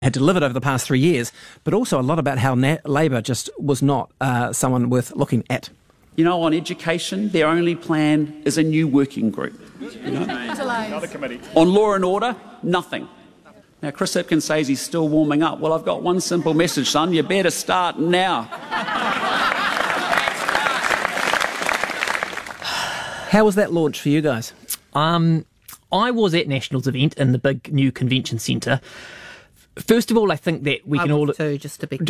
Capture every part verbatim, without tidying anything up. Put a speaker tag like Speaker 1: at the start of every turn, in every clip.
Speaker 1: had delivered over the past three years, but also a lot about how Na- Labour just was not uh, someone worth looking at.
Speaker 2: You know, on education, their only plan is a new working group. You know?
Speaker 3: Another committee.
Speaker 2: On law and order, nothing. Now, Chris Hipkins says he's still warming up. Well, I've got one simple message, son. You better start now.
Speaker 1: How was that launch for you guys?
Speaker 4: Um, I was at National's event in the big new convention centre. First of all, I think that we
Speaker 3: I
Speaker 4: can all...
Speaker 3: was too, just to be...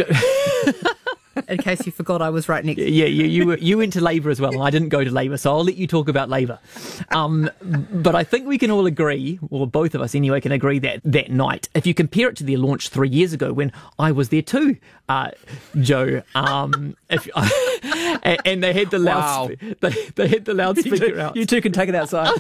Speaker 3: In case you forgot, I was right next to
Speaker 4: Yeah, you, you, were, you went to Labour as well, and I didn't go to Labour, so I'll let you talk about Labour. Um, but I think we can all agree, or both of us anyway, can agree that that night, if you compare it to their launch three years ago when I was there too, uh, Joe, um, if, and, and they had the
Speaker 1: Wow.
Speaker 4: loud, they, they had the loudspeaker
Speaker 1: you, two,
Speaker 4: out.
Speaker 1: you two can take it outside.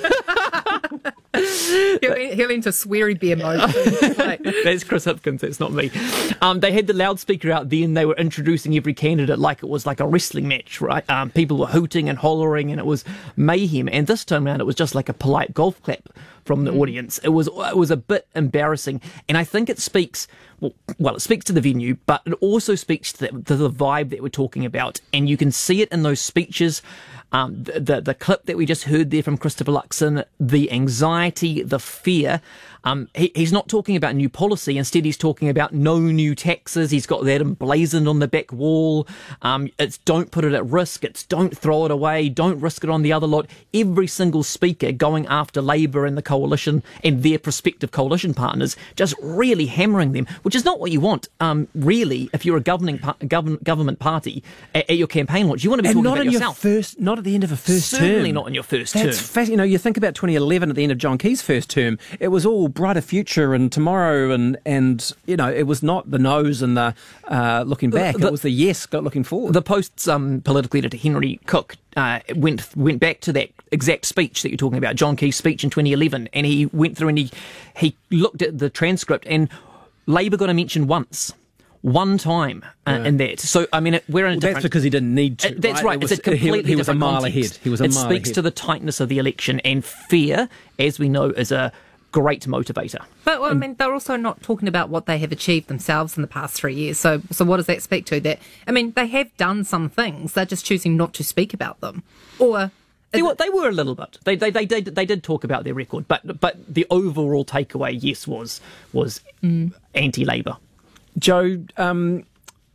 Speaker 3: He'll, he'll into sweary bear mode. Like,
Speaker 4: That's Chris Hipkins, that's not me. Um, they had the loudspeaker out then, they were introducing every candidate like it was like a wrestling match, right? Um, people were hooting and hollering and it was mayhem. And this time around it was just like a polite golf clap from the mm. audience. It was it was a bit embarrassing. And I think it speaks, well, well it speaks to the venue, but it also speaks to the, to the vibe that we're talking about. And you can see it in those speeches. Um, the, the the clip that we just heard there from Christopher Luxon, the anxiety, the fear. Um, he, he's not talking about new policy. Instead, he's talking about no new taxes. He's got that emblazoned on the back wall. Um, it's don't put it at risk. It's don't throw it away. Don't risk it on the other lot. Every single speaker going after Labour and the coalition and their prospective coalition partners, just really hammering them, which is not what you want, um, really, if you're a governing par- gov- government party at, at your campaign launch. You want to be
Speaker 1: And
Speaker 4: talking
Speaker 1: not
Speaker 4: about
Speaker 1: in
Speaker 4: yourself.
Speaker 1: Your first, not at the end of a first term.
Speaker 4: Certainly not in your first
Speaker 1: That's
Speaker 4: term.
Speaker 1: Fas- you know, you think about twenty eleven at the end of John Key's first term. It was all brighter future and tomorrow, and and you know, it was not the nose and the uh, looking back.
Speaker 4: The,
Speaker 1: it was the yes, got looking forward.
Speaker 4: The Post's um, political editor Henry Cook uh, went went back to that exact speech that you're talking about, John Key's speech in twenty eleven, and he went through and he he looked at the transcript, and Labour got a mention once. One time uh,
Speaker 1: Yeah.
Speaker 4: in that. So, I mean, it, we're in a
Speaker 1: well,
Speaker 4: different...
Speaker 1: that's because he didn't need to.
Speaker 4: Uh, that's
Speaker 1: right.
Speaker 4: right.
Speaker 1: It was,
Speaker 4: It's a completely
Speaker 1: he, he was a
Speaker 4: different
Speaker 1: mile
Speaker 4: context.
Speaker 1: ahead. He was a
Speaker 4: it
Speaker 1: mile
Speaker 4: speaks
Speaker 1: ahead.
Speaker 4: to the tightness of the election, and fear, as we know, is a great motivator.
Speaker 3: but well, I mean, they're also not talking about what they have achieved themselves in the past three years. So, so what does that speak to? That I mean, they have done some things. They're just choosing not to speak about them, or.
Speaker 4: They were, they were a little bit. They, they they did they did talk about their record, but but the overall takeaway, yes, was was mm. anti-Labour.
Speaker 1: Joe, um,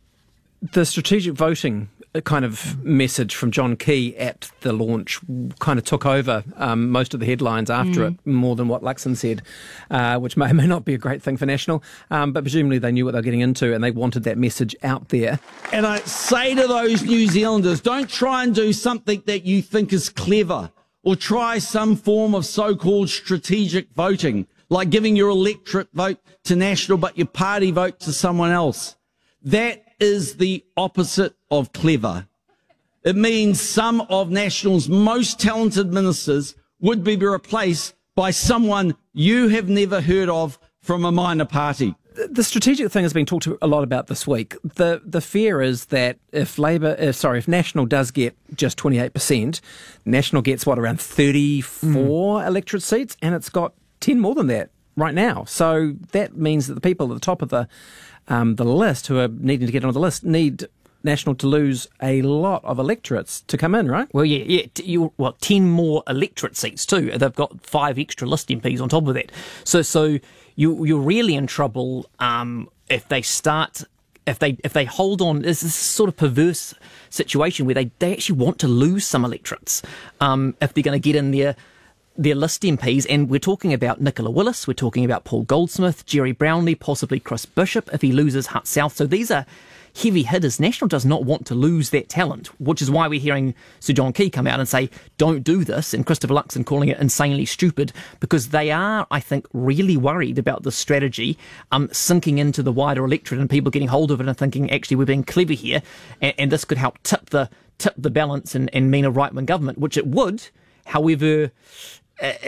Speaker 1: the strategic voting kind of message from John Key at the launch kind of took over um, most of the headlines after mm. it, more than what Luxon said, uh, which may or may not be a great thing for National, um, but presumably they knew what they were getting into and they wanted that message out there.
Speaker 5: And I say to those New Zealanders, don't try and do something that you think is clever or try some form of so-called strategic voting, like giving your electorate vote to National but your party vote to someone else. That is the opposite of clever. It means some of National's most talented ministers would be replaced by someone you have never heard of from a minor party.
Speaker 1: The strategic thing has been talked a lot about this week. The the fear is that if Labour, uh, sorry, if National does get just twenty-eight percent, National gets, what, around thirty-four mm. electorate seats, and it's got ten more than that right now. So that means that the people at the top of the um, the list who are needing to get on the list need National to lose a lot of electorates to come in, right?
Speaker 4: Well, yeah, yeah. T- you, well, ten more electorate seats too. They've got five extra list M Ps on top of that. So, so you you're really in trouble um, if they start. If they if they hold on, there's this sort of perverse situation where they, they actually want to lose some electorates um, if they're going to get in their their list M Ps. And we're talking about Nicola Willis, we're talking about Paul Goldsmith, Jerry Brownlee, possibly Chris Bishop if he loses Hutt South. So these are heavy hitters. National does not want to lose that talent, which is why we're hearing Sir John Key come out and say, don't do this, and Christopher Luxon calling it insanely stupid, because they are, I think, really worried about this strategy um, sinking into the wider electorate and people getting hold of it and thinking, actually, we're being clever here, and, and this could help tip the tip the balance and, and mean a right-wing government, which it would. However, it,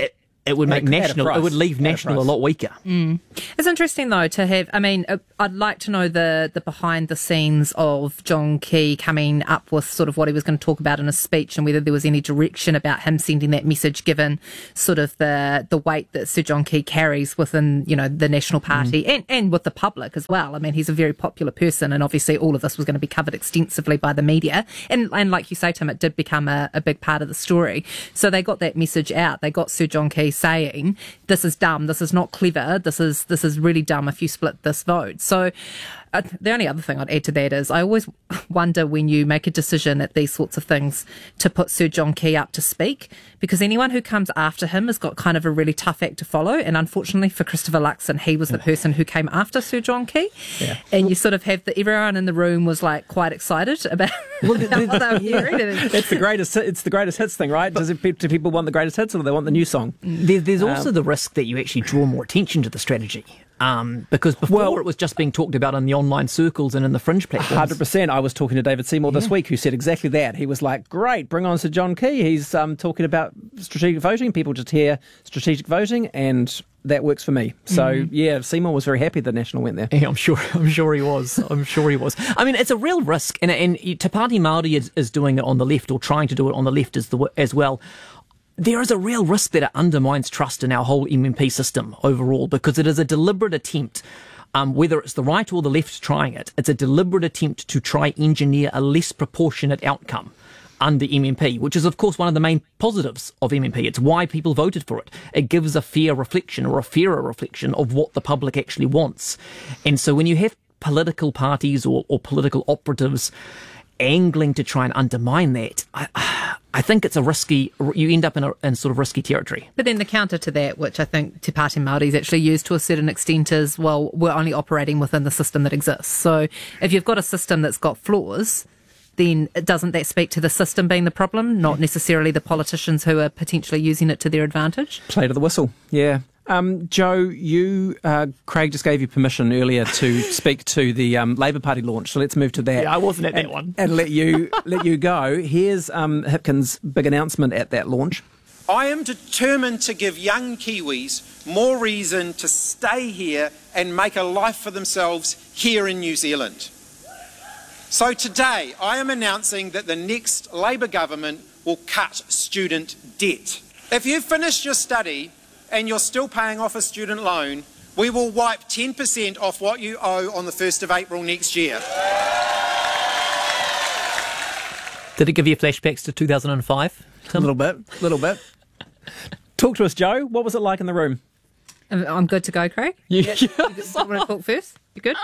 Speaker 4: it would make
Speaker 1: At a- at a
Speaker 4: National, it
Speaker 1: price.
Speaker 4: would leave
Speaker 1: At a
Speaker 4: National a
Speaker 1: price.
Speaker 4: lot weaker.
Speaker 3: It's interesting though to have. I mean, uh, I'd like to know the the behind the scenes of John Key coming up with sort of what he was going to talk about in his speech, and whether there was any direction about him sending that message, given sort of the the weight that Sir John Key carries within, you know, the National Party and and with the public as well. I mean, he's a very popular person, and obviously all of this was going to be covered extensively by the media, and and like you say, Tim, it did become a, a big part of the story. So they got that message out. They got Sir John Key saying, "This is dumb. This is not clever. This is this is really dumb if you split this vote." So uh, the only other thing I'd add to that is I always wonder when you make a decision at these sorts of things to put Sir John Key up to speak, because anyone who comes after him has got kind of a really tough act to follow. And unfortunately for Christopher Luxon, he was the person who came after Sir John Key. Yeah. And you sort of have the, everyone in the room was like quite excited about, about what they were hearing.
Speaker 1: It's the greatest. It's the greatest hits thing, right? Does it, do people want the greatest hits, or do they want the new song?
Speaker 4: There, there's also
Speaker 1: Um,
Speaker 4: the risk that you actually draw more attention to the strategy. Um, because before
Speaker 1: Well-
Speaker 4: it was just being talked about in the online circles and in the fringe platforms.
Speaker 1: one hundred percent. I was talking to David Seymour this week, who said exactly that. He was like, great, bring on Sir John Key. He's um, talking about strategic voting. People just hear strategic voting, and that works for me. So, yeah, Seymour was very happy that National went there.
Speaker 4: Yeah, I'm sure. I'm sure he was. I'm sure he was. I mean, it's a real risk, and and Te Pāti Māori is, is doing it on the left, or trying to do it on the left as the as well. There is a real risk that it undermines trust in our whole M M P system overall, because it is a deliberate attempt. Um, whether it's the right or the left trying it, it's a deliberate attempt to try engineer a less proportionate outcome under M M P, which is, of course, one of the main positives of M M P. It's why people voted for it. It gives a fair reflection, or a fairer reflection, of what the public actually wants. And so when you have political parties or, or political operatives angling to try and undermine that, I, I think it's a risky, you end up in a in sort of risky territory.
Speaker 3: But then the counter to that, which I think Te Pāti Māori's actually used to a certain extent, is, well, we're only operating within the system that exists. So if you've got a system that's got flaws, then doesn't that speak to the system being the problem, not necessarily the politicians who are potentially using it to their advantage?
Speaker 1: Play to the whistle, yeah. Um, Joe, you, uh, Craig just gave you permission earlier to speak to the um, Labour Party launch, so let's move to that.
Speaker 4: Yeah, I wasn't at that
Speaker 1: and,
Speaker 4: one.
Speaker 1: And let you let you go. Here's um, Hipkins' big announcement at that launch.
Speaker 6: I am determined to give young Kiwis more reason to stay here and make a life for themselves here in New Zealand. So today, I am announcing that the next Labour government will cut student debt. If you've finished your study and you're still paying off a student loan, we will wipe ten percent off what you owe on the first of April next year.
Speaker 4: Did it give you flashbacks to two thousand five?
Speaker 1: A little bit, a little bit. Talk to us, Joe. What was it like in the room?
Speaker 3: I'm I'm good to go, Craig.
Speaker 4: Yeah.
Speaker 3: You want to talk first? You good?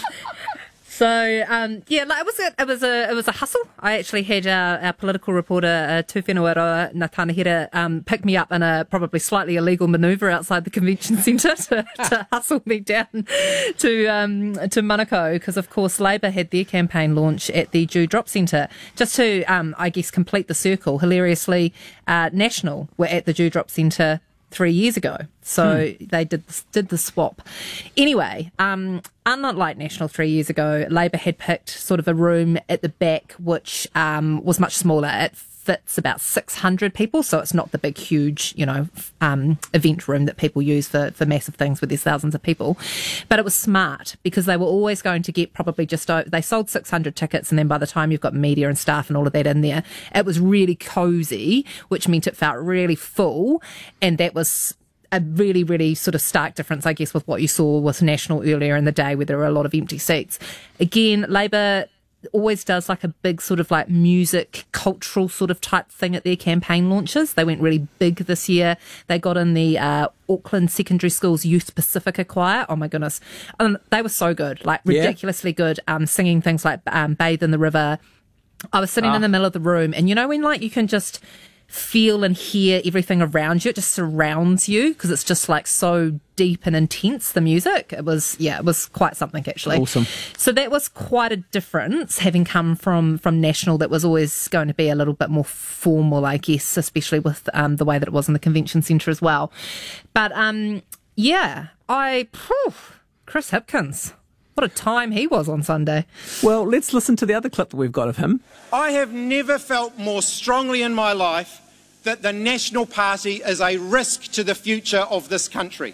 Speaker 3: So um, yeah, like it was a it was a it was a hustle. I actually had our, our political reporter uh, Tuwhenua Ngā Tānahira um, pick me up in a probably slightly illegal manoeuvre outside the convention centre to, to hustle me down to um, to Manukau, because of course Labour had their campaign launch at the Dewdrop Centre. Just to um, I guess complete the circle, hilariously, uh, National were at the Dewdrop Centre three years ago. So hmm. they did the, did the swap. Anyway, um, unlike National three years ago, Labour had picked sort of a room at the back which um, was much smaller. It fits about six hundred people, so it's not the big, huge, you know, um, event room that people use for, for massive things where there's thousands of people. But it was smart because they were always going to get probably just over, they sold six hundred tickets, and then by the time you've got media and staff and all of that in there, it was really cosy, which meant it felt really full, and that was a really, really sort of stark difference, I guess, with what you saw with National earlier in the day, where there were a lot of empty seats. Again, Labour always does like a big sort of like music, cultural sort of type thing at their campaign launches. They went really big this year. They got in the uh, Auckland Secondary School's Youth Pacifica Choir. Oh my goodness. Um, they were so good, like ridiculously yeah. good, um, singing things like um, Bathe in the River. I was sitting ah. in the middle of the room, and you know when like you can just feel and hear everything around you, it just surrounds you because it's just like so deep and intense, the music. It was, yeah, it was quite something actually.
Speaker 1: Awesome.
Speaker 3: So that was quite a difference, having come from, from National that was always going to be a little bit more formal, I guess, especially with um, the way that it was in the convention centre as well. But um, yeah, I, whew, Chris Hipkins. What a time he was on Sunday.
Speaker 1: Well, let's listen to the other clip that we've got of him.
Speaker 6: I have never felt more strongly in my life that the National Party is a risk to the future of this country.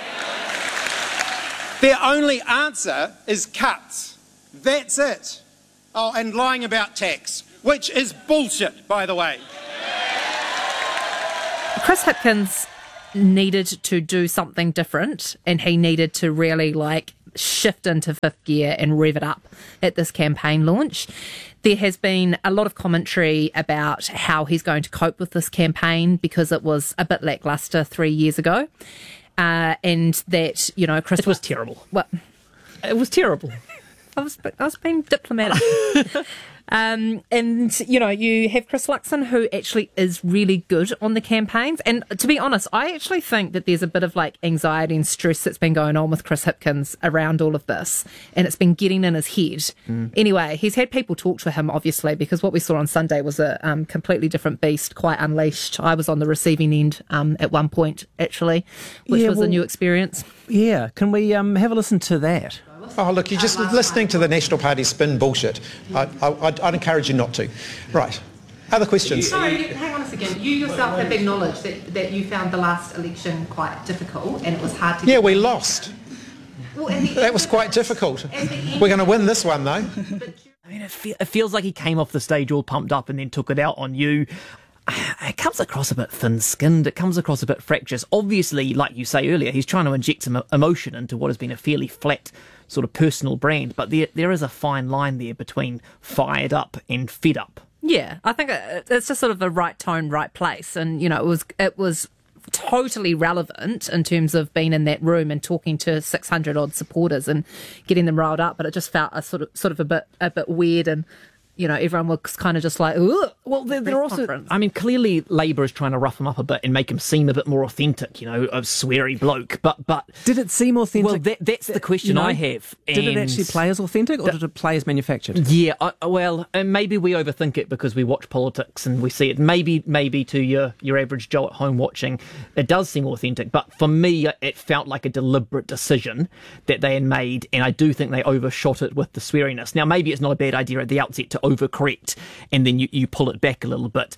Speaker 6: Their only answer is cuts. That's it. Oh, and lying about tax, which is bullshit, by the way.
Speaker 3: Chris Hipkins needed to do something different, and he needed to really like shift into fifth gear and rev it up at this campaign launch. There has been a lot of commentary about how he's going to cope with this campaign because it was a bit lackluster three years ago. Uh, and that, you know, Chris...
Speaker 4: It was terrible.
Speaker 3: What?
Speaker 4: It was terrible.
Speaker 3: I was, I was being diplomatic. Um, and, you know, you have Chris Luxon, who actually is really good on the campaigns. And to be honest, I actually think that there's a bit of like anxiety and stress that's been going on with Chris Hipkins around all of this. And it's been getting in his head. Mm. Anyway, he's had people talk to him, obviously, because what we saw on Sunday was a um, completely different beast, quite unleashed. I was on the receiving end um, at one point, actually, which
Speaker 1: yeah,
Speaker 3: was
Speaker 1: well,
Speaker 3: a new experience.
Speaker 1: Yeah. Can we um, have a listen to that?
Speaker 7: Oh, look, you're just listening to the National Party spin bullshit. I, I, I'd, I'd encourage you not to. Right. Other questions?
Speaker 3: Sorry, hang on a second. You yourself have acknowledged that, that you found the last election quite difficult and it was hard to...
Speaker 7: Yeah, we lost.
Speaker 3: Well, and the,
Speaker 7: that was quite difficult. We're going to win this one, though.
Speaker 4: I mean, it, fe- it feels like he came off the stage all pumped up and then took it out on you. It comes across a bit thin-skinned. It comes across a bit fractious. Obviously, like you say earlier, he's trying to inject some emotion into what has been a fairly flat sort of personal brand. But there, there is a fine line there between fired up and fed up.
Speaker 3: Yeah, I think it's just sort of the right tone, right place. And, you know, it was it was totally relevant in terms of being in that room and talking to six hundred odd supporters and getting them riled up. But it just felt a sort of sort of a bit a bit weird, and you know, everyone was kind of just like, ugh.
Speaker 4: Well, they're, they're also, conference. I mean, clearly Labour is trying to rough him up a bit and make him seem a bit more authentic, you know, a sweary bloke. But, but
Speaker 1: did it seem authentic?
Speaker 4: Well, that, that's the question you know, I have.
Speaker 1: Did
Speaker 4: and
Speaker 1: it actually play as authentic, or the, did it play as manufactured?
Speaker 4: Yeah, I, well, and maybe we overthink it because we watch politics and we see it. Maybe, maybe to your, your average Joe at home watching, it does seem authentic. But for me, it felt like a deliberate decision that they had made, and I do think they overshot it with the sweariness. Now, maybe it's not a bad idea at the outset to overcorrect, and then you, you pull it back a little bit.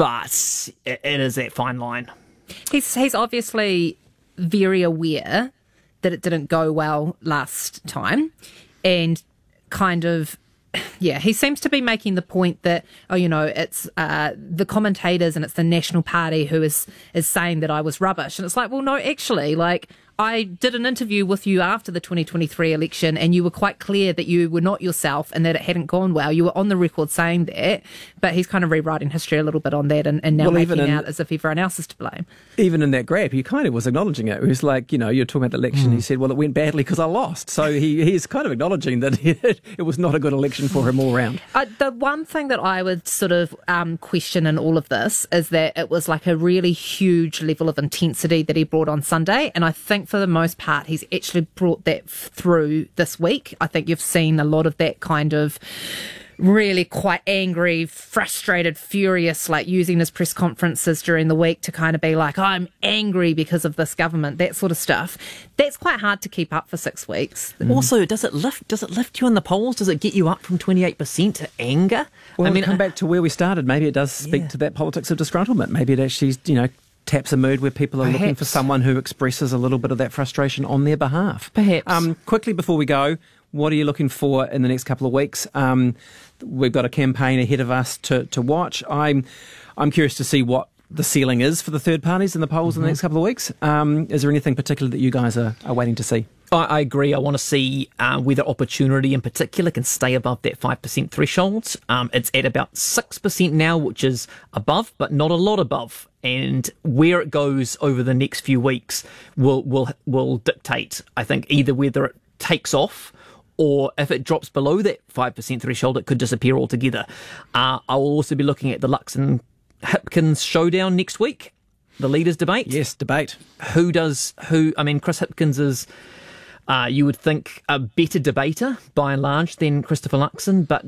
Speaker 4: But it, it is that fine line.
Speaker 3: He's, he's obviously very aware that it didn't go well last time, and kind of, yeah, he seems to be making the point that, oh, you know, it's uh, the commentators and it's the National Party who is, is saying that I was rubbish. And it's like, well, no, actually, like, I did an interview with you after the twenty twenty-three election, and you were quite clear that you were not yourself and that it hadn't gone well. You were on the record saying that, but he's kind of rewriting history a little bit on that, and, and now well, making in, out as if everyone else is to blame.
Speaker 1: Even in that grab, he kind of was acknowledging it. He was like, you know, you're talking about the election. Mm. He said, well, it went badly because I lost. So he, he's kind of acknowledging that it, it was not a good election for him all round.
Speaker 3: Uh, the one thing that I would sort of um, question in all of this is that it was like a really huge level of intensity that he brought on Sunday, and I think for the most part, he's actually brought that through this week. I think you've seen a lot of that kind of really quite angry, frustrated, furious, like using his press conferences during the week to kind of be like, I'm angry because of this government, that sort of stuff. That's quite hard to keep up for six weeks.
Speaker 4: Mm. Also, does it lift Does it lift you in the polls? Does it get you up from twenty-eight percent to anger?
Speaker 1: Well,
Speaker 4: I mean,
Speaker 1: come back to where we started. Maybe it does speak
Speaker 4: yeah.
Speaker 1: to that politics of disgruntlement. Maybe it actually, you know, taps a mood where people are Perhaps. looking for someone who expresses a little bit of that frustration on their behalf.
Speaker 4: Perhaps.
Speaker 1: Um, quickly before we go, what are you looking for in the next couple of weeks? Um, we've got a campaign ahead of us to, to watch. I'm I'm curious to see what the ceiling is for the third parties in the polls mm-hmm. in the next couple of weeks. Um, is there anything particular that you guys are, are waiting to see?
Speaker 4: I, I agree. I want to see uh, whether Opportunity in particular can stay above that five percent threshold. Um, it's at about six percent now, which is above, but not a lot above. And where it goes over the next few weeks will will will dictate, I think, either whether it takes off or if it drops below that five percent threshold, it could disappear altogether. Uh, I will also be looking at the Luxon Hipkins showdown next week, the leaders' debate.
Speaker 1: Yes, debate.
Speaker 4: Who does who? I mean, Chris Hipkins is, uh, you would think, a better debater by and large than Christopher Luxon, but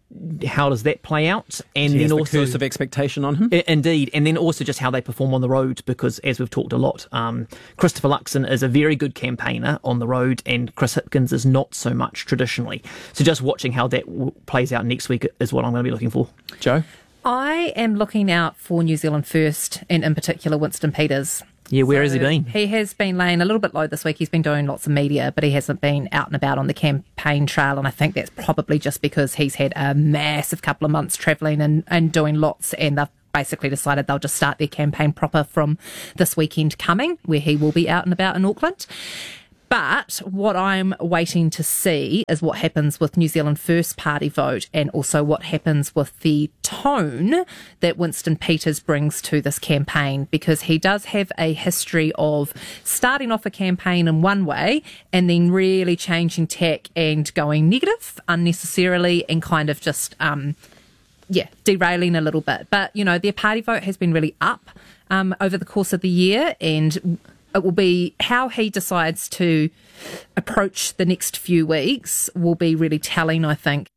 Speaker 4: how does that play out? And
Speaker 1: he
Speaker 4: then
Speaker 1: has
Speaker 4: also
Speaker 1: the curse of expectation on him.
Speaker 4: I- indeed, and then also just how they perform on the road, because as we've talked a lot, um, Christopher Luxon is a very good campaigner on the road, and Chris Hipkins is not so much traditionally. So just watching how that w- plays out next week is what I'm going to be looking for.
Speaker 1: Joe?
Speaker 3: I am looking out for New Zealand First, and in particular Winston Peters.
Speaker 4: Yeah, where
Speaker 3: So
Speaker 4: has he been?
Speaker 3: He has been laying a little bit low this week. He's been doing lots of media, but he hasn't been out and about on the campaign trail. And I think that's probably just because he's had a massive couple of months travelling and, and doing lots, and they've basically decided they'll just start their campaign proper from this weekend coming, where he will be out and about in Auckland. But what I'm waiting to see is what happens with New Zealand First Party vote, and also what happens with the tone that Winston Peters brings to this campaign, because he does have a history of starting off a campaign in one way and then really changing tack and going negative unnecessarily and kind of just, um, yeah, derailing a little bit. But, you know, their party vote has been really up um, over the course of the year, and it will be how he decides to approach the next few weeks will be really telling, I think.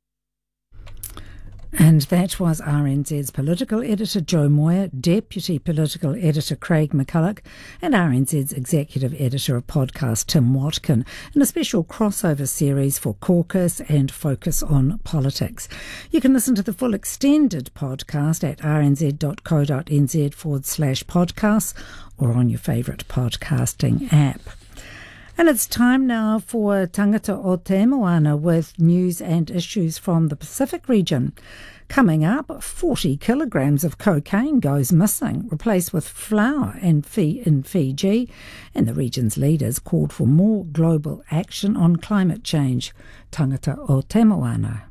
Speaker 8: And that was R N Z's political editor Joe Moyer, deputy political editor Craig McCulloch, and R N Z's executive editor of podcast Tim Watkin, in a special crossover series for Caucus and Focus on Politics. You can listen to the full extended podcast at rnz.co.nz forward slash podcasts or on your favourite podcasting app. And it's time now for Tangata o Te Moana with news and issues from the Pacific region. Coming up, forty kilograms of cocaine goes missing, replaced with flour in Fiji, and the region's leaders called for more global action on climate change. Tangata o Te Moana.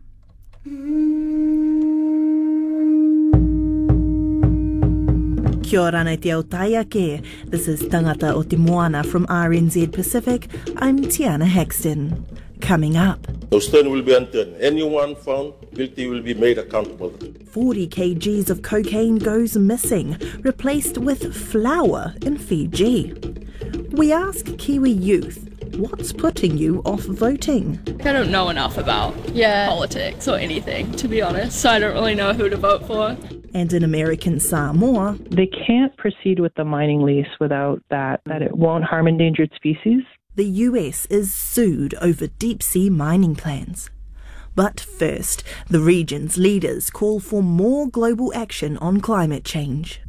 Speaker 9: Kia ora nei te autaia ke. This is Tangata o Te Moana from R N Z Pacific. I'm Tiana Haxton. Coming up.
Speaker 10: No stone will be unturned. Anyone found guilty will be made accountable.
Speaker 9: forty kilograms of cocaine goes missing, replaced with flour in Fiji. We ask Kiwi youth, what's putting you off voting?
Speaker 11: I don't know enough about yeah. politics or anything, to be honest, so I don't really know who to vote for.
Speaker 9: And in American Samoa,
Speaker 12: they can't proceed with the mining lease without that, that it won't harm endangered species.
Speaker 9: The U S is sued over deep-sea mining plans. But first, the region's leaders call for more global action on climate change.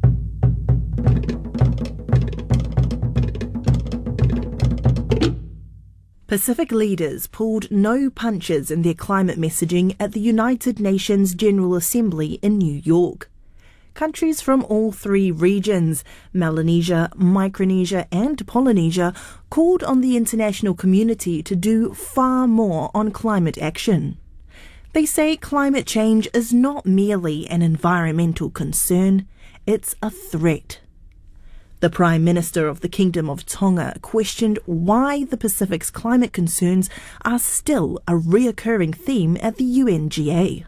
Speaker 9: Pacific leaders pulled no punches in their climate messaging at the United Nations General Assembly in New York. Countries from all three regions, Melanesia, Micronesia and Polynesia, called on the international community to do far more on climate action. They say climate change is not merely an environmental concern, it's a threat. The Prime Minister of the Kingdom of Tonga questioned why the Pacific's climate concerns are still a reoccurring theme at the U N G A.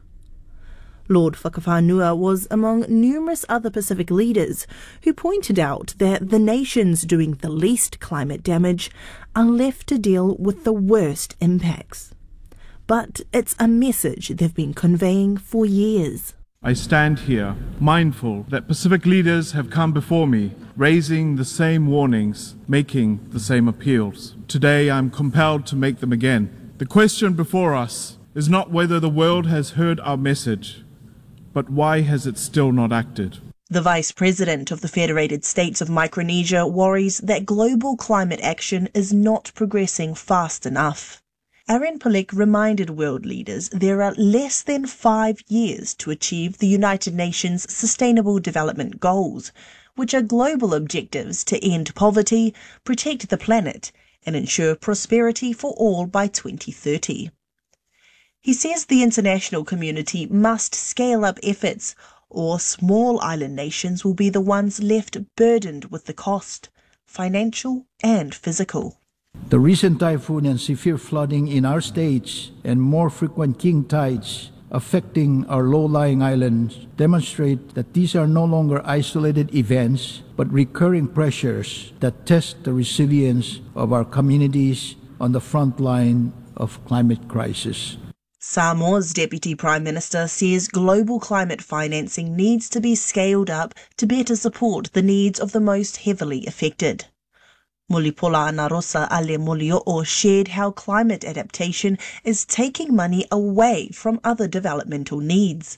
Speaker 9: Lord Whakawhanua was among numerous other Pacific leaders who pointed out that the nations doing the least climate damage are left to deal with the worst impacts. But it's a message they've been conveying for years.
Speaker 13: I stand here, mindful that Pacific leaders have come before me, raising the same warnings, making the same appeals. Today I'm compelled to make them again. The question before us is not whether the world has heard our message, but why has it still not acted?
Speaker 9: The Vice President of the Federated States of Micronesia worries that global climate action is not progressing fast enough. Aaron Palik reminded world leaders there are less than five years to achieve the United Nations Sustainable Development Goals, which are global objectives to end poverty, protect the planet, and ensure prosperity for all by twenty thirty. He says the international community must scale up efforts, or small island nations will be the ones left burdened with the cost, financial and physical.
Speaker 14: The recent typhoon and severe flooding in our states and more frequent king tides affecting our low-lying islands demonstrate that these are no longer isolated events, but recurring pressures that test the resilience of our communities on the front line of climate crisis.
Speaker 9: Samoa's Deputy Prime Minister says global climate financing needs to be scaled up to better support the needs of the most heavily affected. Mulipola Anarosa Ale Mulio'o shared how climate adaptation is taking money away from other developmental needs.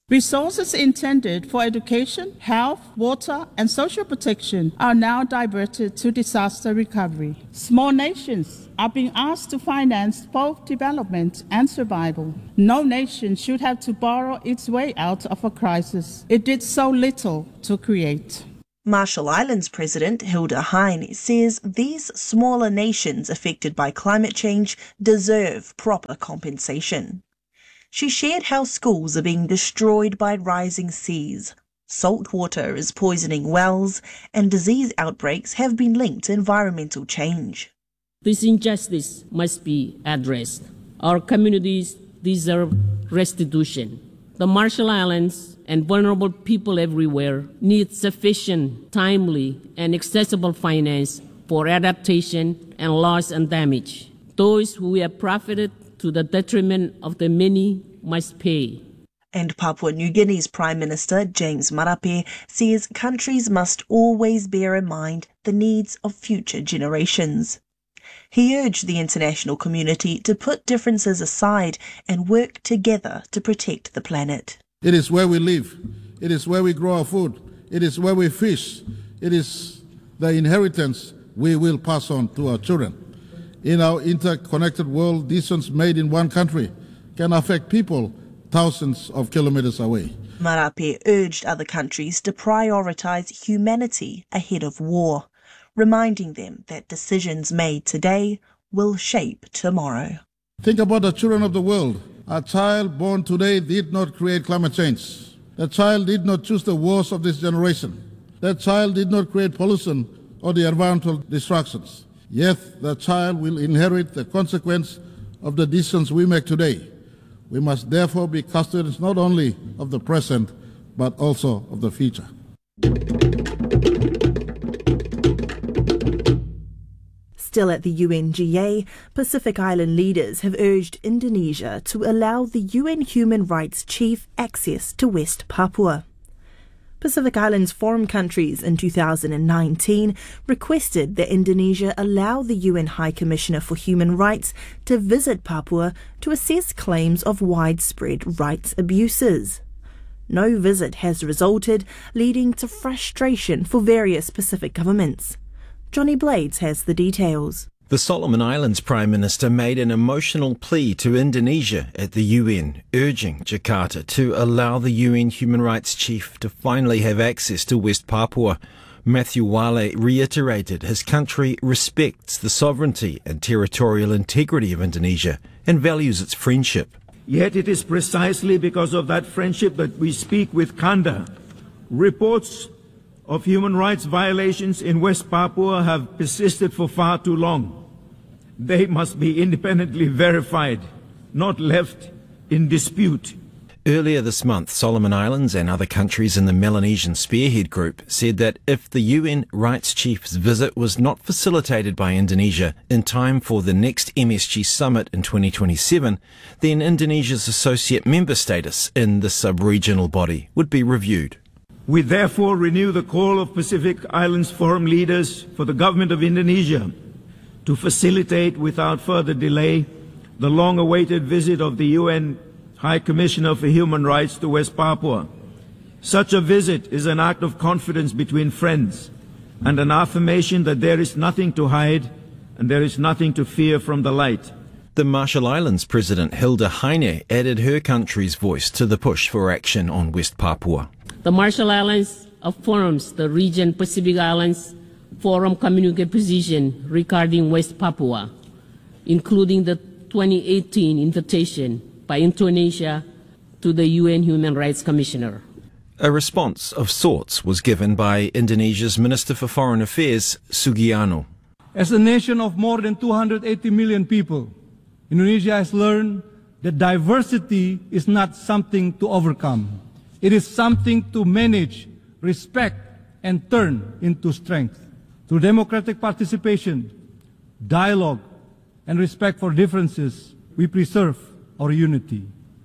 Speaker 15: Resources intended for education, health, water, and social protection are now diverted to disaster recovery. Small nations are being asked to finance both development and survival. No nation should have to borrow its way out of a crisis. It did so little to create.
Speaker 9: Marshall Islands President Hilda Heine says these smaller nations affected by climate change deserve proper compensation. She shared how schools are being destroyed by rising seas. Salt water is poisoning wells, and disease outbreaks have been linked to environmental change.
Speaker 16: This injustice must be addressed. Our communities deserve restitution. The Marshall Islands and vulnerable people everywhere need sufficient, timely, and accessible finance for adaptation and loss and damage. Those who have profited to the detriment of the many must pay.
Speaker 9: And Papua New Guinea's Prime Minister James Marape says countries must always bear in mind the needs of future generations. He urged the international community to put differences aside and work together to protect the planet.
Speaker 17: It is where we live. It is where we grow our food. It is where we fish. It is the inheritance we will pass on to our children. In our interconnected world, decisions made in one country can affect people thousands of kilometers away.
Speaker 9: Marape urged other countries to prioritise humanity ahead of war, reminding them that decisions made today will shape tomorrow.
Speaker 17: Think about the children of the world. A child born today did not create climate change. That child did not choose the wars of this generation. That child did not create pollution or the environmental destructions. Yet the child will inherit the consequence of the decisions we make today. We must therefore be custodians not only of the present, but also of the future.
Speaker 9: Still at the U N G A, Pacific Island leaders have urged Indonesia to allow the U N Human Rights Chief access to West Papua. Pacific Islands forum countries in two thousand nineteen requested that Indonesia allow the U N High Commissioner for Human Rights to visit Papua to assess claims of widespread rights abuses. No visit has resulted, leading to frustration for various Pacific governments. Johnny Blades has the details.
Speaker 18: The Solomon Islands Prime Minister made an emotional plea to Indonesia at the U N, urging Jakarta to allow the U N Human Rights Chief to finally have access to West Papua. Matthew Wale reiterated his country respects the sovereignty and territorial integrity of Indonesia and values its friendship.
Speaker 19: Yet it is precisely because of that friendship that we speak with candor. Reports of human rights violations in West Papua have persisted for far too long. They must be independently verified, not left in dispute.
Speaker 18: Earlier this month, Solomon Islands and other countries in the Melanesian Spearhead Group said that if the U N Rights Chief's visit was not facilitated by Indonesia in time for the next M S G summit in twenty twenty-seven, then Indonesia's associate member status in the sub-regional body would be reviewed.
Speaker 19: We therefore renew the call of Pacific Islands Forum leaders for the government of Indonesia to facilitate without further delay the long-awaited visit of the U N High Commissioner for Human Rights to West Papua. Such a visit is an act of confidence between friends and an affirmation that there is nothing to hide and there is nothing to fear from the light.
Speaker 18: The Marshall Islands President Hilda Heine added her country's voice to the push for action on West Papua.
Speaker 16: The Marshall Islands affirms the region Pacific Islands Forum communique position regarding West Papua, including the twenty eighteen invitation by Indonesia to the U N Human Rights Commissioner.
Speaker 18: A response of sorts was given by Indonesia's Minister for Foreign Affairs, Sugiarno.
Speaker 20: As a nation of more than two hundred eighty million people, Indonesia has learned that diversity is not something to overcome. It is something to manage, respect, and turn into strength. Through democratic participation, dialogue, and respect for differences, we preserve our unity.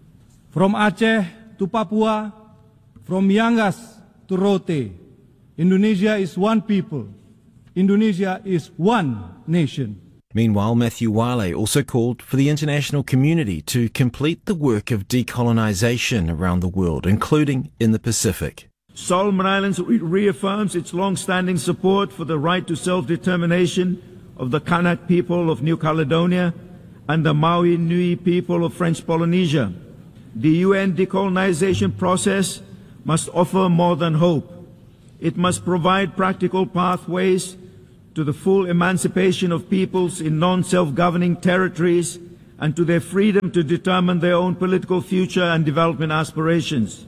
Speaker 20: From Aceh to Papua, from Miangas to Rote, Indonesia is one people. Indonesia is one nation.
Speaker 18: Meanwhile, Matthew Wale also called for the international community to complete the work of decolonisation around the world, including in the Pacific.
Speaker 19: Solomon Islands re- reaffirms its long-standing support for the right to self-determination of the Kanak people of New Caledonia and the Maui Nui people of French Polynesia. The U N decolonisation process must offer more than hope. It must provide practical pathways to the full emancipation of peoples in non-self-governing territories and to their freedom to determine their own political future and development aspirations.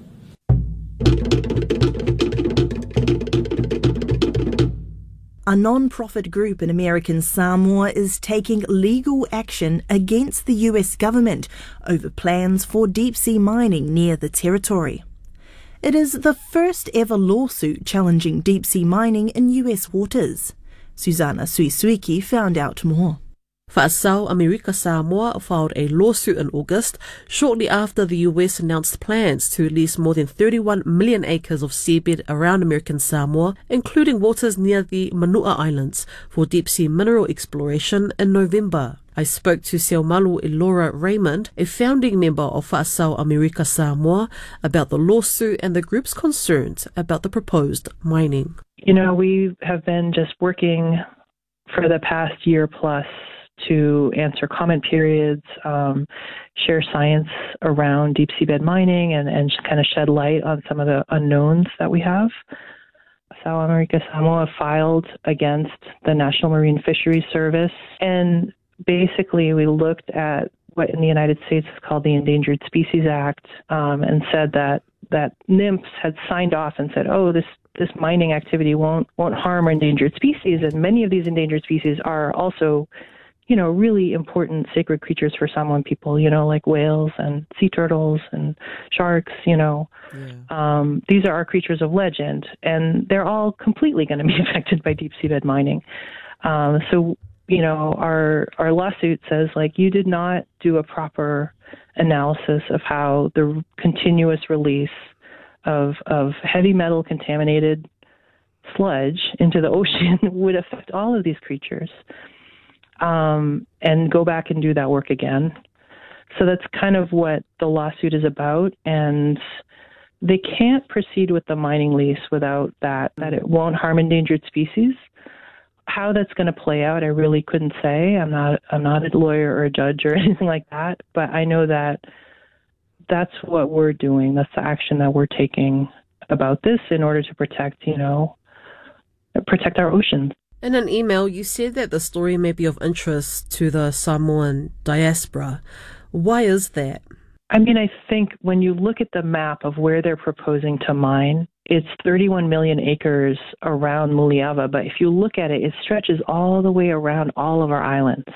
Speaker 9: A non-profit group in American Samoa is taking legal action against the U S government over plans for deep-sea mining near the territory. It is the first ever lawsuit challenging deep-sea mining in U S waters. Susanna Suisuiki found out more.
Speaker 21: Whaasau America Samoa filed a lawsuit in August, shortly after the U S announced plans to lease more than thirty-one million acres of seabed around American Samoa, including waters near the Manua Islands, for deep-sea mineral exploration in November. I spoke to Seomalu Elora Raymond, a founding member of Whaasau America Samoa, about the lawsuit and the group's concerns about the proposed mining.
Speaker 12: You know, we have been just working for the past year plus to answer comment periods, um, share science around deep seabed mining, and, and just kind of shed light on some of the unknowns that we have. Whaasau America Samoa filed against the National Marine Fisheries Service, and basically we looked at what in the United States is called the Endangered Species Act, um, and said that that N I M P S had signed off and said, oh, this this mining activity won't won't harm endangered species, and many of these endangered species are also, you know, really important sacred creatures for Samoan people, you know, like whales and sea turtles and sharks, you know. Yeah. Um, these are our creatures of legend, and they're all completely going to be affected by deep seabed mining. Um, so, you know, our our lawsuit says, like, you did not do a proper analysis of how the continuous release of of heavy metal contaminated sludge into the ocean would affect all of these creatures. Um, and go back and do that work again. So that's kind of what the lawsuit is about, and they can't proceed with the mining lease without that, that it won't harm endangered species. How that's going to play out, I really couldn't say. I'm not, I'm not a lawyer or a judge or anything like that, but I know that that's what we're doing. That's the action that we're taking about this in order to protect, you know, protect our oceans.
Speaker 21: In an email, you said that the story may be of interest to the Samoan diaspora. Why is that?
Speaker 12: I mean, I think when you look at the map of where they're proposing to mine, it's thirty-one million acres around Muliava, but if you look at it, it stretches all the way around all of our islands.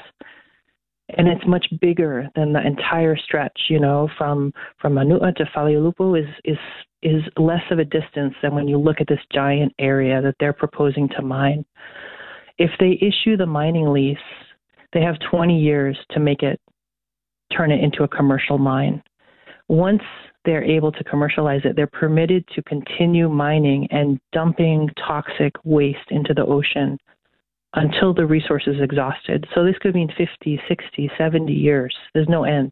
Speaker 12: And it's much bigger than the entire stretch, you know, from, from Manua to Faleulupo is, is, is less of a distance than when you look at this giant area that they're proposing to mine. If they issue the mining lease, they have twenty years to make it, turn it into a commercial mine. Once they're able to commercialize it, they're permitted to continue mining and dumping toxic waste into the ocean until the resource is exhausted. So this could mean fifty, sixty, seventy years. There's no end.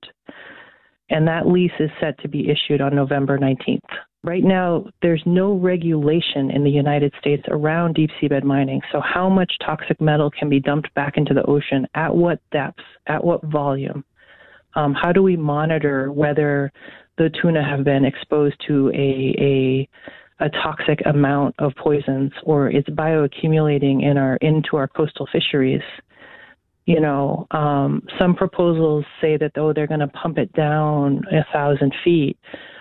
Speaker 12: And that lease is set to be issued on November nineteenth. Right now, there's no regulation in the United States around deep seabed mining. So how much toxic metal can be dumped back into the ocean, at what depths, at what volume? Um, how do we monitor whether the tuna have been exposed to a, a, a toxic amount of poisons, or it's bioaccumulating in our, into our coastal fisheries? You know, um, some proposals say that, oh, they're going to pump it down a thousand feet.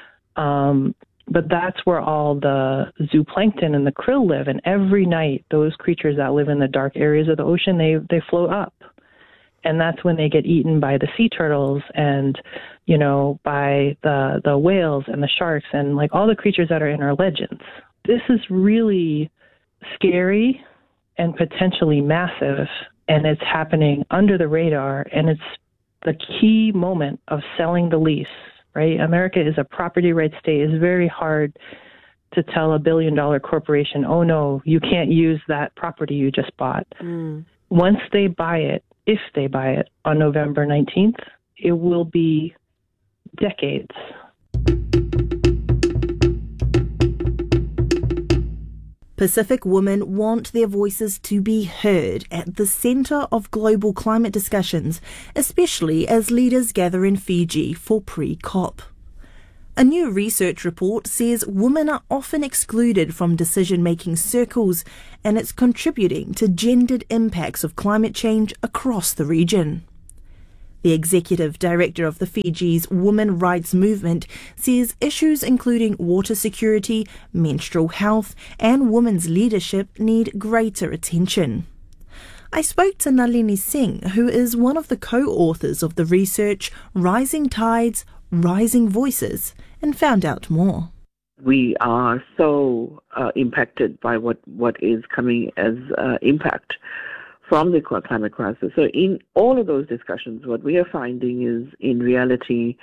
Speaker 12: Um, But that's where all the zooplankton and the krill live. And every night, those creatures that live in the dark areas of the ocean, they, they float up. And that's when they get eaten by the sea turtles and, you know, by the, the whales and the sharks and, like, all the creatures that are in our legends. This is really scary and potentially massive, and it's happening under the radar, and it's the key moment of selling the lease. Right? America is a property rights state. It's very hard to tell a billion dollar corporation, oh no, you can't use that property you just bought. Mm. Once they buy it if they buy it on November nineteenth, it will be decades.
Speaker 9: Pacific women want their voices to be heard at the centre of global climate discussions, especially as leaders gather in Fiji for pre-COP. A new research report says women are often excluded from decision-making circles, and it's contributing to gendered impacts of climate change across the region. The executive director of the Fiji's Women Rights Movement says issues including water security, menstrual health and women's leadership need greater attention. I spoke to Nalini Singh, who is one of the co-authors of the research Rising Tides, Rising Voices, and found out more.
Speaker 2: We are so uh, impacted by what, what is coming as uh, impact from the climate crisis. So in all of those discussions, what we are finding is, in reality,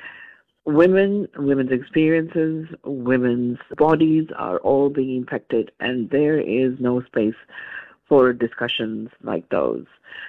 Speaker 2: women, women's experiences, women's bodies are all being impacted, and there is no space for discussions like those.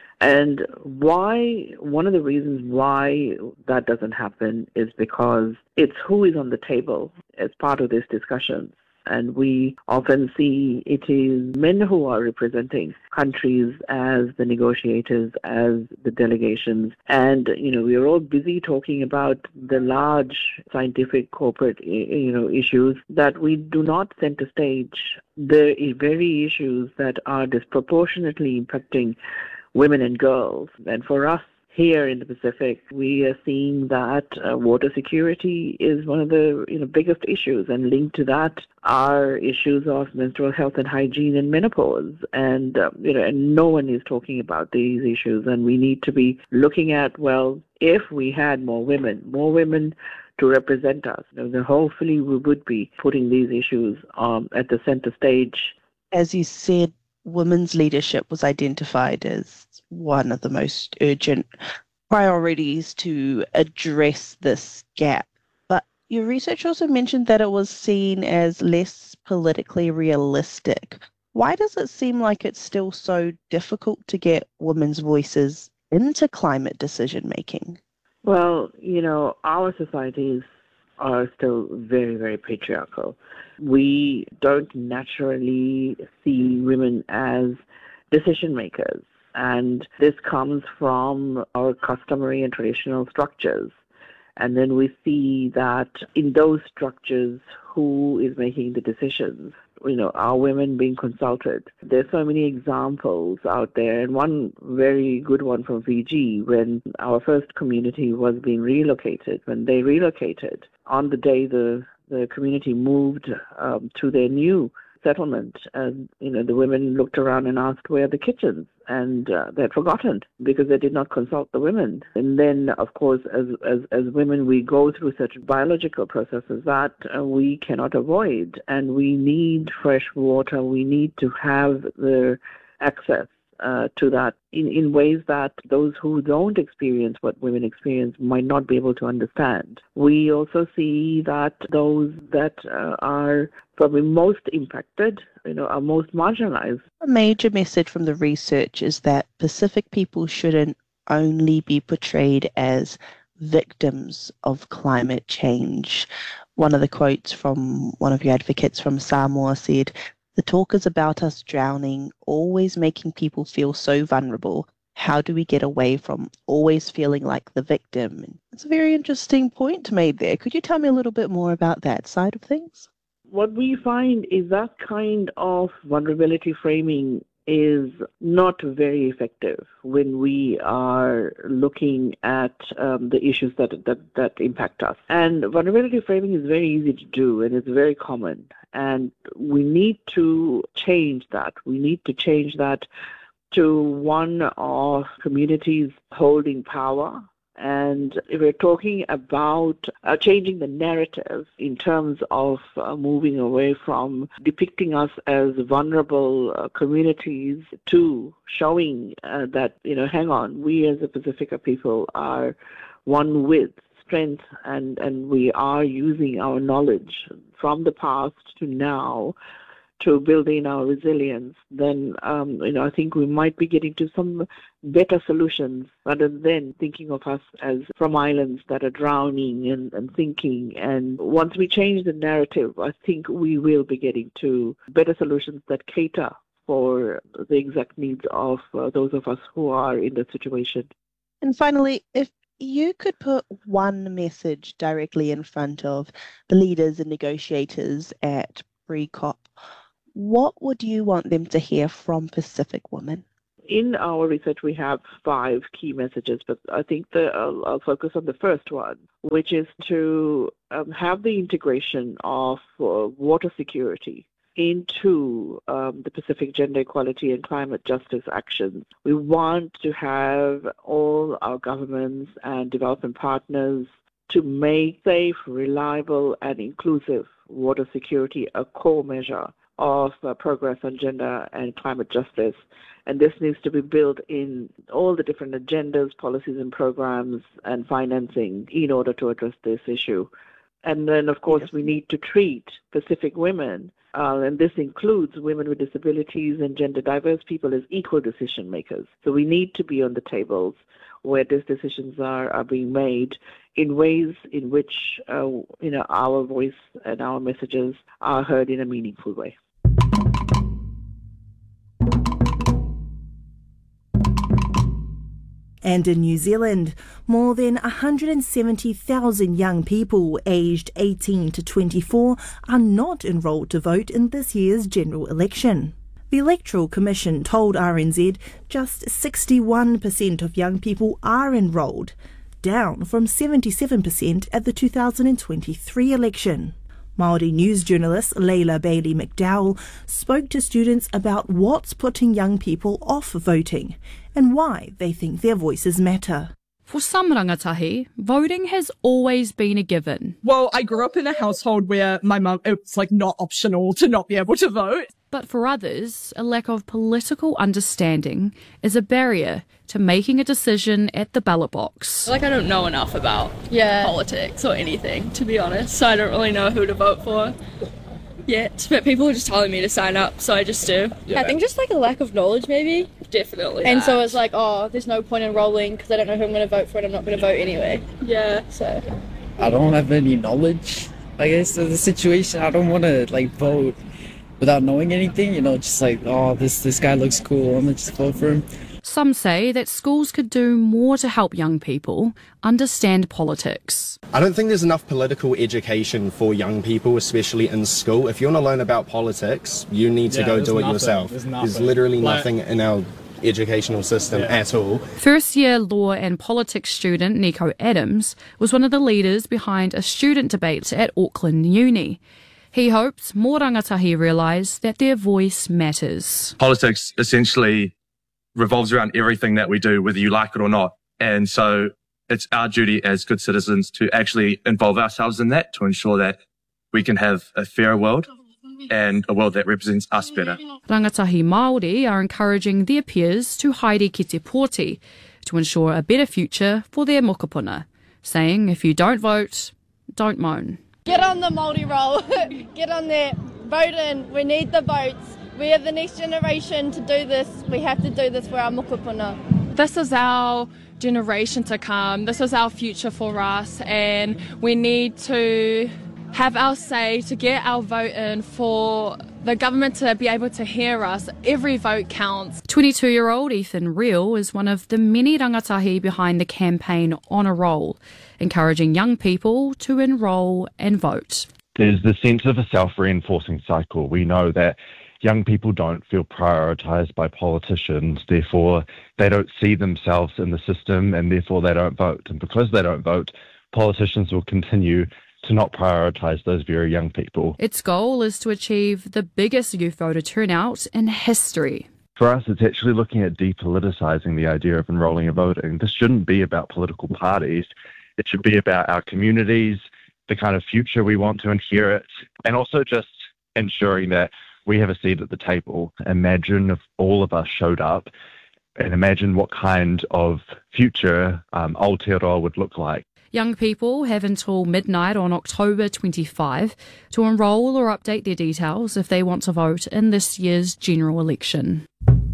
Speaker 2: And why, one of the reasons why that doesn't happen is because it's who is on the table as part of this discussion. And we often see it is men who are representing countries as the negotiators, as the delegations. And, you know, we are all busy talking about the large scientific corporate, you know, issues that we do not center stage the very issues that are disproportionately impacting women and girls. And for us, here in the Pacific, we are seeing that uh, water security is one of the you know biggest issues, and linked to that are issues of menstrual health and hygiene and menopause. And uh, you know, and no one is talking about these issues. And we need to be looking at, well, if we had more women, more women to represent us, you know, then hopefully we would be putting these issues um, at the center stage.
Speaker 22: As you said, women's leadership was identified as one of the most urgent priorities to address this gap. But your research also mentioned that it was seen as less politically realistic. Why does it seem like it's still so difficult to get women's voices into climate decision making?
Speaker 2: Well, you know, our societies are still very, very patriarchal. We don't naturally see women as decision makers. And this comes from our customary and traditional structures. And then we see that in those structures, who is making the decisions? You know, are women being consulted? There's so many examples out there, and one very good one from Fiji, when our first community was being relocated. When they relocated, on the day the, the community moved um, to their new settlement, and you know, the women looked around and asked, where are the kitchens? And uh, they had forgotten because they did not consult the women. And then, of course, as as, as women, we go through such biological processes that uh, we cannot avoid, and we need fresh water. We need to have the access uh, to that in, in ways that those who don't experience what women experience might not be able to understand. We also see that those that uh, are probably most impacted, you know, are most marginalized.
Speaker 22: A major message from the research is that Pacific people shouldn't only be portrayed as victims of climate change. One of the quotes from one of your advocates from Samoa said, "The talk is about us drowning, always making people feel so vulnerable. How do we get away from always feeling like the victim?" It's a very interesting point made there. Could you tell me a little bit more about that side of things?
Speaker 2: What we find is that kind of vulnerability framing is not very effective when we are looking at um, the issues that, that, that impact us. And vulnerability framing is very easy to do, and it's very common. And we need to change that. We need to change that to one of communities holding power. And if we're talking about uh, changing the narrative in terms of uh, moving away from depicting us as vulnerable uh, communities to showing uh, that, you know, hang on, we as a Pacifica people are one with strength, and, and we are using our knowledge from the past to now to build in our resilience, then um, you know I think we might be getting to some better solutions rather than thinking of us as from islands that are drowning and, and sinking. And once we change the narrative, I think we will be getting to better solutions that cater for the exact needs of uh, those of us who are in the situation.
Speaker 22: And finally, if you could put one message directly in front of the leaders and negotiators at pre-COP, what would you want them to hear from Pacific women?
Speaker 2: In our research, we have five key messages, but I think that I'll, I'll focus on the first one, which is to um, have the integration of uh, water security into um, the Pacific gender equality and climate justice actions. We want to have all our governments and development partners to make safe, reliable, and inclusive water security a core measure of uh, progress on gender and climate justice. And this needs to be built in all the different agendas, policies and programs and financing in order to address this issue. And then, of course, we need to treat Pacific women, uh, and this includes women with disabilities and gender diverse people, as equal decision makers. So we need to be on the tables where these decisions are, are being made in ways in which uh, you know our voice and our messages are heard in a meaningful way.
Speaker 9: And in New Zealand, more than one hundred seventy thousand young people aged eighteen to twenty-four are not enrolled to vote in this year's general election. The Electoral Commission told R N Z just sixty-one percent of young people are enrolled, down from seventy-seven percent at the two thousand twenty-three election. Māori news journalist Leila Bailey McDowell spoke to students about what's putting young people off voting and why they think their voices matter.
Speaker 5: For some rangatahi, voting has always been a given.
Speaker 6: Well, I grew up in a household where my mum, it's like not optional to not be able to vote.
Speaker 5: But for others, a lack of political understanding is a barrier to making a decision at the ballot box.
Speaker 11: Like, I don't know enough about yeah. politics or anything, to be honest, so I don't really know who to vote for yet. But people are just telling me to sign up, so I just do.
Speaker 23: Yeah. I think just like a lack of knowledge, maybe.
Speaker 11: Definitely.
Speaker 23: And
Speaker 11: that.
Speaker 23: so it's like, oh, there's no point in rolling because I don't know who I'm going to vote for and I'm not going to vote anyway.
Speaker 11: Yeah.
Speaker 23: So
Speaker 24: I don't have any knowledge, I guess, of the situation. I don't want to like vote without knowing anything, you know, just like, oh, this this guy looks cool, I'm gonna just vote for him.
Speaker 5: Some say that schools could do more to help young people understand politics.
Speaker 25: I don't think there's enough political education for young people, especially in school. If you want to learn about politics, you need to yeah, go do it nothing. yourself. There's, there's literally like, nothing in our educational system yeah. at all.
Speaker 5: First year law and politics student Nico Adams was one of the leaders behind a student debate at Auckland Uni. He hopes more rangatahi realise that their voice matters.
Speaker 26: Politics essentially revolves around everything that we do, whether you like it or not. And so it's our duty as good citizens to actually involve ourselves in that, to ensure that we can have a fairer world and a world that represents us better.
Speaker 5: Rangatahi Māori are encouraging their peers to haere ki te pōti to ensure a better future for their mokopuna, saying if you don't vote, don't moan.
Speaker 23: Get on the Māori roll, get on there, vote in, we need the votes, we are the next generation to do this, we have to do this for our mokopuna.
Speaker 27: This is our generation to come, this is our future for us, and we need to have our say to get our vote in for the government to be able to hear us. Every vote counts.
Speaker 5: twenty-two-year-old Ethan Reel is one of the many rangatahi behind the campaign On a Roll, encouraging young people to enrol and vote.
Speaker 28: There's the sense of a self-reinforcing cycle. We know that young people don't feel prioritised by politicians, therefore they don't see themselves in the system and therefore they don't vote. And because they don't vote, politicians will continue to not prioritise those very young people.
Speaker 5: Its goal is to achieve the biggest youth voter turnout in history.
Speaker 28: For us, it's actually looking at depoliticising the idea of enrolling and voting. This shouldn't be about political parties. It should be about our communities, the kind of future we want to inherit, and also just ensuring that we have a seat at the table. Imagine if all of us showed up and imagine what kind of future um, Aotearoa would look like.
Speaker 5: Young people have until midnight on October twenty-fifth to enrol or update their details if they want to vote in this year's general election.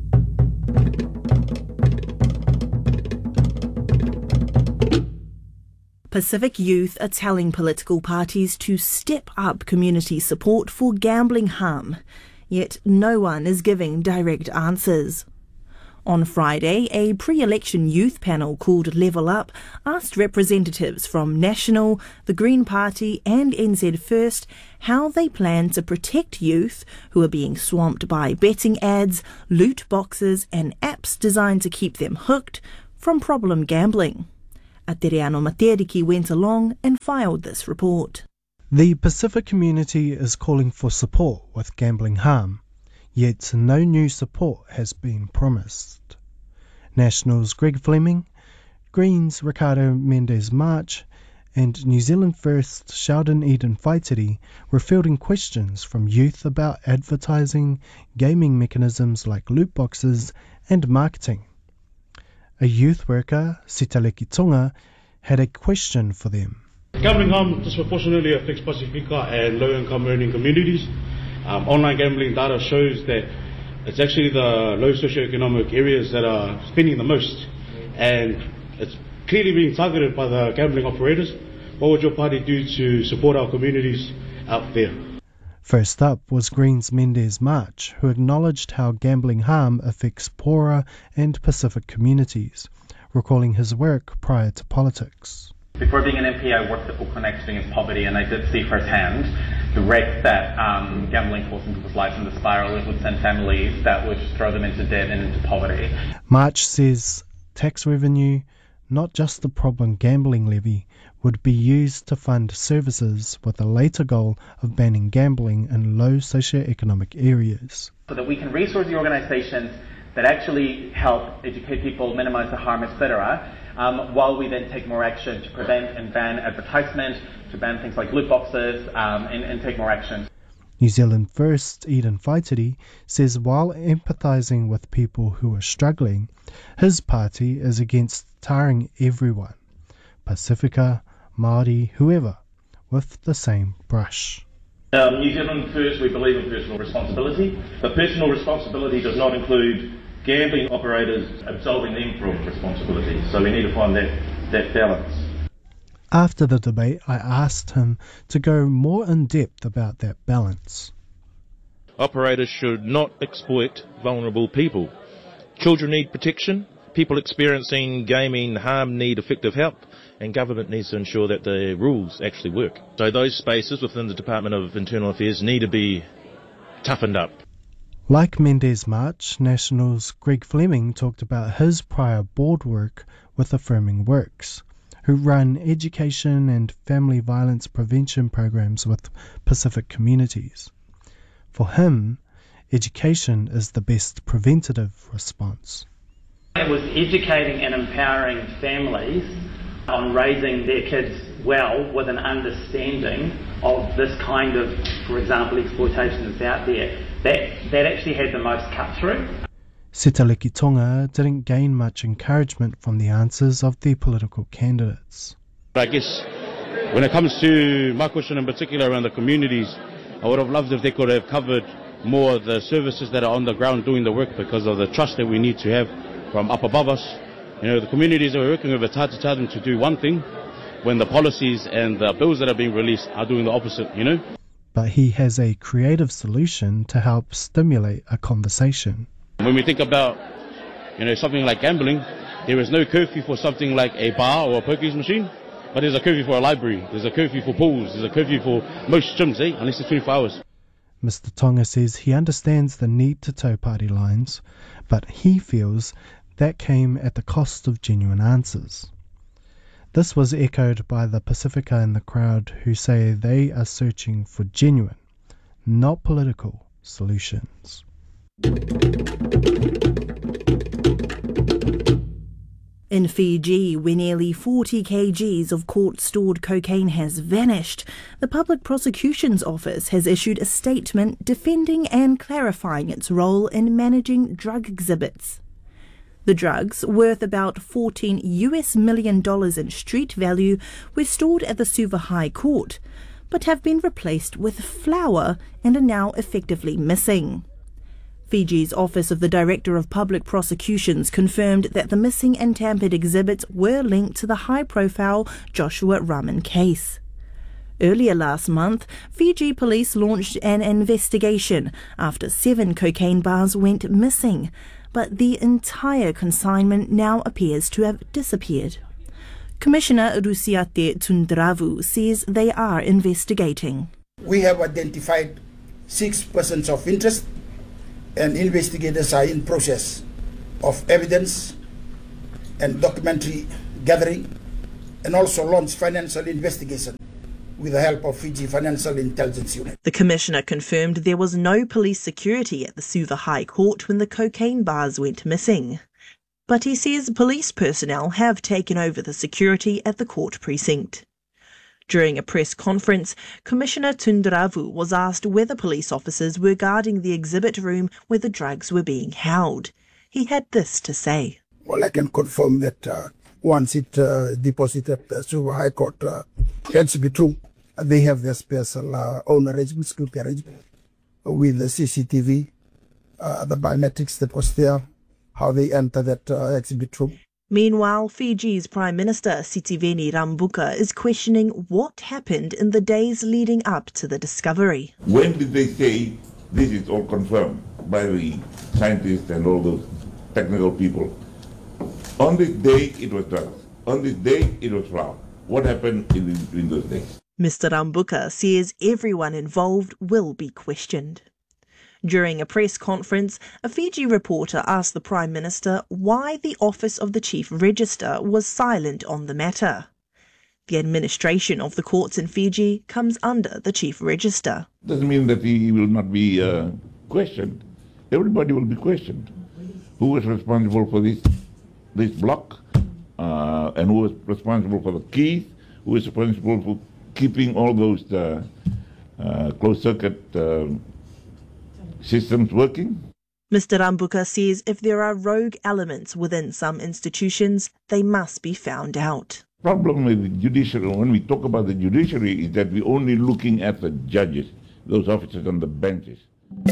Speaker 9: Pacific youth are telling political parties to step up community support for gambling harm, yet no one is giving direct answers. On Friday, a pre-election youth panel called Level Up asked representatives from National, the Green Party and N Z First how they plan to protect youth who are being swamped by betting ads, loot boxes and apps designed to keep them hooked from problem gambling. Atereano Materiki went along and filed this report.
Speaker 1: The Pacific community is calling for support with gambling harm, yet no new support has been promised. Nationals Greg Fleming, Greens Ricardo Mendes March, and New Zealand First Sheldon Eden Whaitiri were fielding questions from youth about advertising, gaming mechanisms like loot boxes, and marketing. A youth worker, Sitaleki Tonga, had a question for them.
Speaker 3: Gambling harm disproportionately affects Pacifica and low-income earning communities. Um, online gambling data shows that it's actually the low socioeconomic areas that are spending the most, and it's clearly being targeted by the gambling operators. What would your party do to support our communities out there?
Speaker 1: First up was Greens Mendes March, who acknowledged how gambling harm affects poorer and Pacific communities, recalling his work prior to politics.
Speaker 4: Before being an M P, I worked at Auckland Action Against Poverty, and I did see firsthand the wreck that um, gambling forced into people's lives and the spiral it would send families that would throw them into debt and into poverty.
Speaker 1: March says tax revenue, not just the problem gambling levy, would be used to fund services with a later goal of banning gambling in low socioeconomic areas.
Speaker 4: So that we can resource the organisations that actually help educate people, minimise the harm, et cetera, um, while we then take more action to prevent and ban advertisement, to ban things like loot boxes, um, and, and take more action.
Speaker 1: New Zealand First Eden Whaitiri says while empathising with people who are struggling, his party is against tarring everyone, Pacifica, Māori, whoever, with the same brush.
Speaker 7: Um, New Zealand First, we believe in personal responsibility, but personal responsibility does not include gambling operators absolving them from responsibility. So we need to find that, that balance.
Speaker 1: After the debate, I asked him to go more in depth about that balance.
Speaker 8: Operators should not exploit vulnerable people. Children need protection, people experiencing gaming harm need effective help, and government needs to ensure that the rules actually work. So those spaces within the Department of Internal Affairs need to be toughened up.
Speaker 1: Like Mendes March, Nationals Greg Fleming talked about his prior board work with Affirming Works, who run education and family violence prevention programs with Pacific communities. For him, education is the best preventative response.
Speaker 10: It was educating and empowering families on raising their kids well with an understanding of this kind of, for example, exploitation that's out there. That, that actually had the most cut through.
Speaker 1: Sitaleki Tonga didn't gain much encouragement from the answers of the political candidates.
Speaker 7: I guess when it comes to my question in particular around the communities, I would have loved if they could have covered more of the services that are on the ground doing the work because of the trust that we need to have from up above us. You know, the communities that we're working with, it's hard to tell them to do one thing when the policies and the bills that are being released are doing the opposite, you know.
Speaker 1: But he has a creative solution to help stimulate a conversation.
Speaker 7: When we think about, you know, something like gambling, there is no curfew for something like a bar or a pokies machine, but there's a curfew for a library, there's a curfew for pools, there's a curfew for most gyms, eh, unless it's twenty-four hours.
Speaker 1: Mister Tonga says he understands the need to toe party lines, but he feels that came at the cost of genuine answers. This was echoed by the Pacifica in the crowd who say they are searching for genuine, not political, solutions.
Speaker 9: In Fiji, where nearly forty kilograms of court-stored cocaine has vanished, the Public Prosecution's Office has issued a statement defending and clarifying its role in managing drug exhibits. The drugs, worth about fourteen US million dollars in street value, were stored at the Suva High Court, but have been replaced with flour and are now effectively missing. Fiji's Office of the Director of Public Prosecutions confirmed that the missing and tampered exhibits were linked to the high-profile Joshua Rahman case. Earlier last month, Fiji police launched an investigation after seven cocaine bars went missing, but the entire consignment now appears to have disappeared. Commissioner Rusiate Tundravu says they are investigating.
Speaker 13: We have identified six persons of interest, and investigators are in process of evidence and documentary gathering, and also launch financial investigation with the help of Fiji Financial Intelligence Unit.
Speaker 9: The Commissioner confirmed there was no police security at the Suva High Court when the cocaine bars went missing. But he says police personnel have taken over the security at the court precinct. During a press conference, Commissioner Tundravu was asked whether police officers were guarding the exhibit room where the drugs were being held. He had this to say.
Speaker 13: Well, I can confirm that uh, once it uh, deposited at the Suva High Court, uh, it should be true. They have their special uh, own arrangement, security arrangement, with the C C T V, uh, the biometrics that was there, how they enter that uh, exhibit room.
Speaker 9: Meanwhile, Fiji's Prime Minister Sitiveni Rabuka is questioning what happened in the days leading up to the discovery.
Speaker 14: When did they say this is all confirmed by the scientists and all those technical people? On this day it was drugs. On this day it was flour. What happened in, in those days?
Speaker 9: Mister Rabuka says everyone involved will be questioned. During a press conference, a Fiji reporter asked the Prime Minister why the Office of the Chief Register was silent on the matter. The administration of the courts in Fiji comes under the Chief Register.
Speaker 14: Doesn't mean that he will not be uh, questioned. Everybody will be questioned. Who is responsible for this, this block? Uh, and who is responsible for the keys? Who is responsible for keeping all those uh, uh, closed-circuit uh, systems working?
Speaker 9: Mister Rabuka says if there are rogue elements within some institutions, they must be found out.
Speaker 14: Problem with the judiciary, when we talk about the judiciary, is that we're only looking at the judges, those officers on the benches.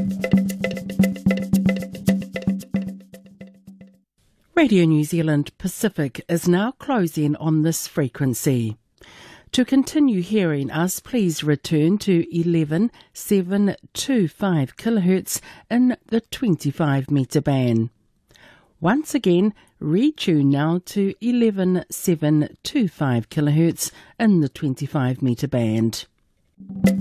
Speaker 15: Radio New Zealand Pacific is now closing on this frequency. To continue hearing us, please return to eleven seven twenty-five kilohertz in the twenty-five metre band. Once again, retune now to eleven seven twenty-five kilohertz in the twenty-five metre band.